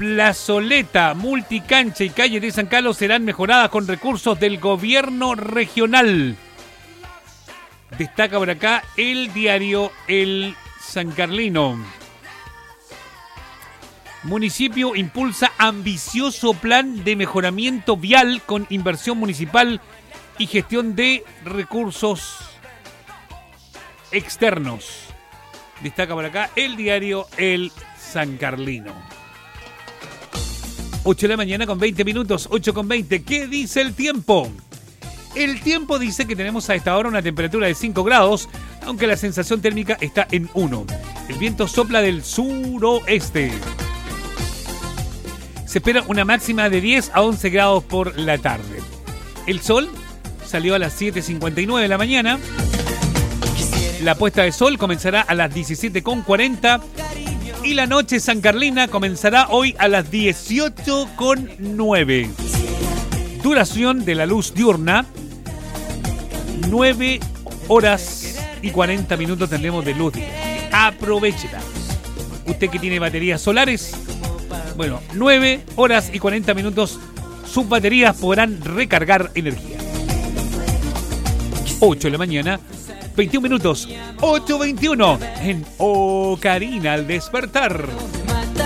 plazoleta, multicancha y calle de San Carlos serán mejoradas con recursos del gobierno regional. Destaca por acá el diario El Sancarlino. Municipio impulsa ambicioso plan de mejoramiento vial con inversión municipal y gestión de recursos externos. Destaca por acá el diario El Sancarlino. 8 de la mañana con 20 minutos, 8 con 20. ¿Qué dice el tiempo? El tiempo dice que tenemos a esta hora una temperatura de 5 grados, aunque la sensación térmica está en 1. El viento sopla del suroeste. Se espera una máxima de 10 a 11 grados por la tarde. El sol salió a las 7:59 de la mañana. La puesta de sol comenzará a las 17:40 y la noche sancarlina comenzará hoy a las 18:09. Duración de la luz diurna, 9 horas y 40 minutos tendremos de luz. Aprovechela. Usted que tiene baterías solares, bueno, 9 horas y 40 minutos sus baterías podrán recargar energía. 8 de la mañana, 21 minutos, 8:21 en Ocarina al despertar.